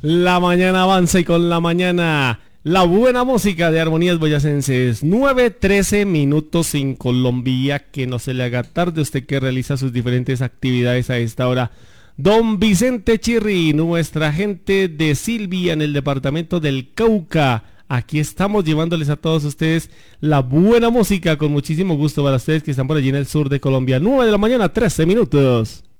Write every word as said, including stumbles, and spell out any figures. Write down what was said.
La mañana avanza y con la mañana la buena música de Armonías Boyacenses. nueve trece minutos en Colombia. Que no se le haga tarde usted que realiza sus diferentes actividades a esta hora. Don Vicente Chirri, nuestra gente de Silvia en el departamento del Cauca. Aquí estamos llevándoles a todos ustedes la buena música con muchísimo gusto para ustedes que están por allí en el sur de Colombia. nueve de la mañana, trece minutos.